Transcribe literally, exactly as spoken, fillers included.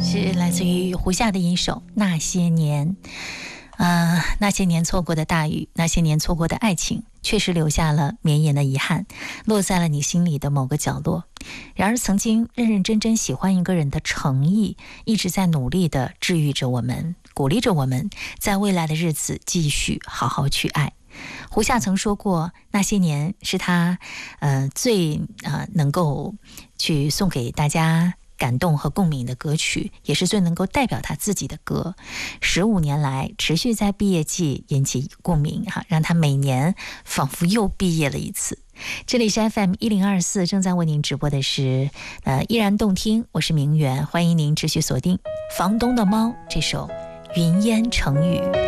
是来自于胡夏的一首《那些年》。呃，那些年错过的大雨，那些年错过的爱情，确实留下了绵延的遗憾，落在了你心里的某个角落。然而曾经认认真真喜欢一个人的诚意，一直在努力地治愈着我们，鼓励着我们在未来的日子继续好好去爱。胡夏曾说过，那些年是他呃最呃能够去送给大家感动和共鸣的歌曲，也是最能够代表他自己的歌。十五年来持续在毕业季引起共鸣哈，让他每年仿佛又毕业了一次。这里是 F M 一零二四，正在为您直播的是呃依然动听，我是明媛，欢迎您持续锁定房东的猫这首云烟成雨。